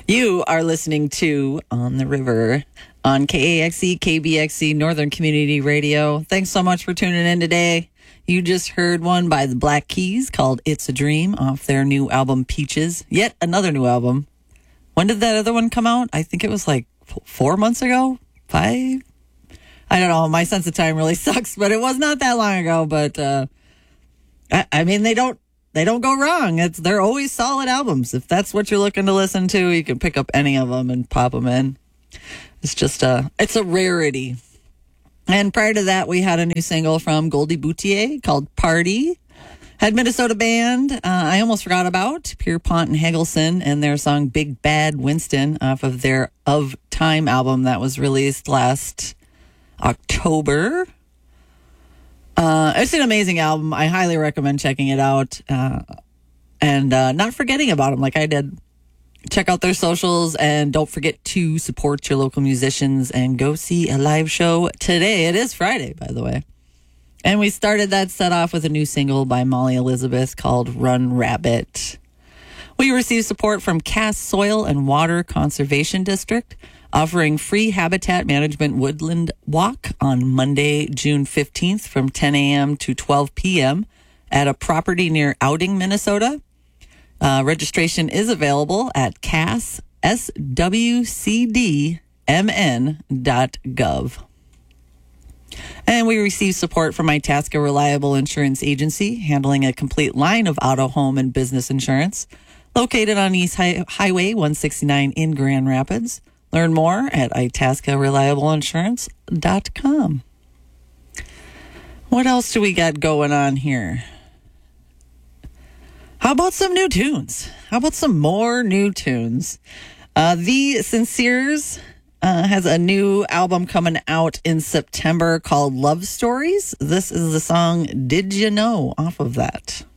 You are listening to On the River on KAXE, KBXE, Northern Community Radio. Thanks so much for tuning in today. You just heard one by the Black Keys called It's a Dream off their new album Peaches. Yet another new album. When did that other one come out? I think it was like 4 months ago? 5? I don't know. My sense of time really sucks, but it was not that long ago. But I mean, they don't go wrong. They're always solid albums. If that's what you're looking to listen to, you can pick up any of them and pop them in. It's just it's a rarity. And prior to that, we had a new single from Goldie Boutier called Party. Had Minnesota band I almost forgot about, Pierpont and Hagelson, and their song Big Bad Winston off of their Of Time album that was released last October. It's an amazing album. I highly recommend checking it out and not forgetting about them like I did. Check out their socials and don't forget to support your local musicians and go see a live show today. It is Friday, by the way. And we started that set off with a new single by Molly Elizabeth called Run Rabbit. We received support from Cass Soil and Water Conservation District, offering free habitat management woodland walk on Monday, June 15th from 10 a.m. to 12 p.m. at a property near Outing, Minnesota. Registration is available at casswcdmn.gov. And we received support from Itasca Reliable Insurance Agency, handling a complete line of auto, home, and business insurance, located on East Highway 169 in Grand Rapids. Learn more at itascareliableinsurance.com. What else do we got going on here? How about some new tunes? How about some more new tunes? The Sinceres has a new album coming out in September called Love Stories. This is the song Did You Know off of that.